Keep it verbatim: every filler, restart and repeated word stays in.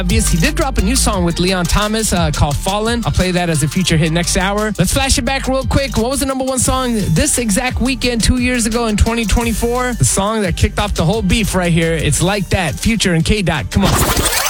Obvious, he did drop a new song with Leon Thomas uh, called Fallen. I'll play that as a future hit next hour. Let's flash it back real quick. What was the number one song this exact weekend two years ago in twenty twenty-four? The song that kicked off the whole beef right here. It's Like That, Future and K-Dot. Come on.